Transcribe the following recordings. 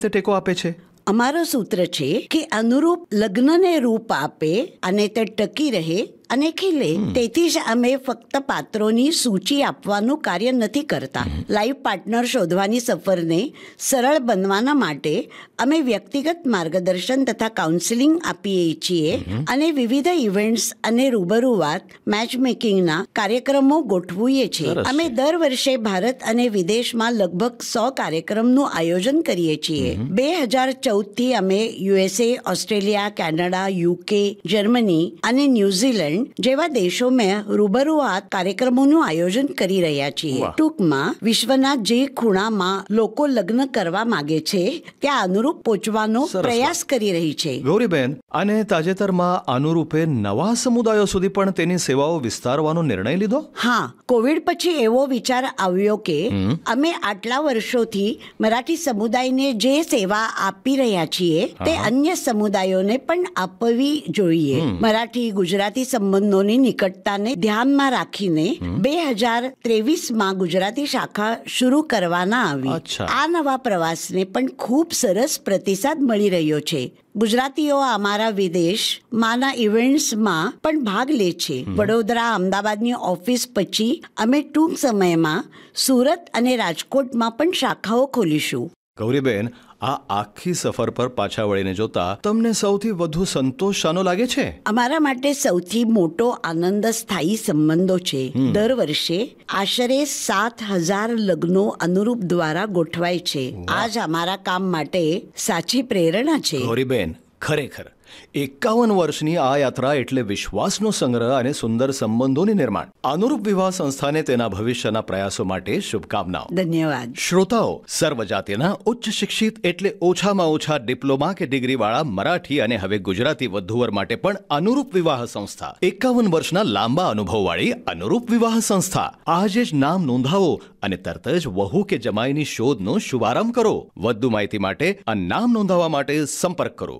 તે ટેકો આપે છે? અમારો સૂત્ર છે કે અનુરૂપ લગ્નને રૂપ આપે અને તે ટકી રહે અને ખીલે. તેથી જ અમે ફક્ત પાત્રોની સૂચિ આપવાનું કાર્ય નથી કરતા. લાઈફ પાર્ટનર શોધવાની સફરને સરળ બનવાના માટે અમે વ્યક્તિગત માર્ગદર્શન તથા કાઉન્સેલિંગ આપીએ છીએ અને વિવિધ ઇવેન્ટ્સ અને રૂબરૂ વાત મેચ મેકિંગના કાર્યક્રમો ગોઠવીએ છીએ. અમે દર વર્ષે ભારત અને વિદેશમાં લગભગ 100 કાર્યક્રમનું આયોજન કરીએ છીએ. 2014થી અમે USA, Australia, Canada, UK, Germany અને ન્યુઝીલેન્ડ જેવા દેશોમાં રૂબરૂઆત કાર્યક્રમોનું આયોજન કરી રહ્યા છીએ. ટૂંકમાં વિશ્વના જે ખૂણામાં લોકો લગ્ન કરવા માંગે છે ત્યાં અનુરૂપ પહોંચવાનો પ્રયાસ કરી રહી છે. ગૌરીબેન, અને તાજેતરમાં અનુરૂપે નવા સમુદાયો સુધી પણ તેની સેવાઓ વિસ્તારવાનો નિર્ણય લીધો? હા, કોવિડ પછી એવો વિચાર આવ્યો કે અમે આટલા વર્ષોથી મરાઠી સમુદાયને જે સેવા આપી રહ્યા છીએ તે અન્ય સમુદાયોને પણ આપવી જોઈએ. મરાઠી ગુજરાતી સંબંધોની નિકટતાને ધ્યાનમાં રાખીને 2023માં ગુજરાતી શાખા શરૂ કરવાના આવી. આ નવા પ્રવાસને પણ ખૂબ સરસ પ્રતિસાદ મળી રહ્યો છે. ગુજરાતીઓ અમારા વિદેશમાંના ઇવેન્ટ્સમાં પણ ભાગ લે છે. વડોદરા, અમદાવાદની ઓફિસ પછી અમે ટૂંક સમયમાં સુરત અને રાજકોટમાં પણ શાખાઓ ખોલીશું. ગૌરીબેન, આ આખી સફર પર પાછા વળીને જોતા તમને સૌથી વધુ સંતોષ શાનો લાગે છે? અમારા માટે સૌથી મોટો આનંદ સ્થાયી સંબંધો છે. દર વર્ષે આશરે 7,000 લગ્નો અનુરૂપ દ્વારા ગોઠવાય છે. આ જ અમારા કામ માટે સાચી પ્રેરણા છે. ગૌરીબેન, ખરેખર 51 વર્ષની આ યાત્રા એટલે વિશ્વાસનો સંગ્રહ અને સુંદર સંબંધોની નિર્માણ. અનુરૂપ વિવાહ સંસ્થાને તેના ભવિષ્યના પ્રયાસો માટે શુભકામનાઓ. ધન્યવાદ. શ્રોતાઓ, સર્વજાતિના ઉચ્ચ શિક્ષિત એટલે ઓછામાં ઓછા ડિપ્લોમા કે ડિગ્રીવાળા મરાઠી અને હવે ગુજરાતી વધુવર માટે પણ અનુરૂપ વિવાહ સંસ્થા. 51 વર્ષના લાંબા અનુભવવાળી અનુરૂપ વિવાહ સંસ્થા. આજે જ નામ નોંધાવો અને તરત જ વહુ કે જમાઈની શોધનો શુભારંભ કરો. વધુ માહિતી માટે આ નામ નોંધાવવા માટે સંપર્ક કરો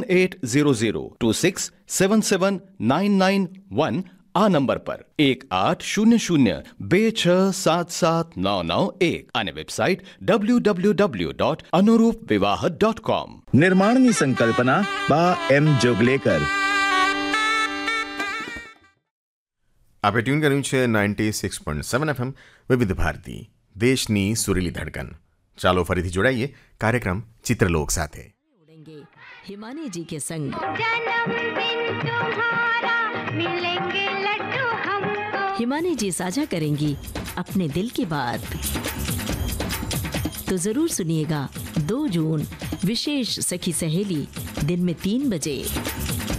180026779991 આ નંબર પર 180026779991 અને વેબસાઇટ www.anurupvivaha.com. નિર્માણની સંકલ્પના બા એમ જોગલેકર. આપણે ટ્યુન કર્યું છે 96.7 FM વિવિધ ભારતી, દેશની સુરીલી ધડકન. ચાલો ફરીથી જોડાઈએ કાર્યક્રમ ચિત્રલોક સાથે. हिमानी जी के संग जन्मदिन तुम्हारा मिलेंगे लड्डू हमको. हिमानी जी साझा करेंगी अपने दिल की बात. तो जरूर सुनिएगा 2 जून विशेष सखी सहेली दिन में 3 बजे.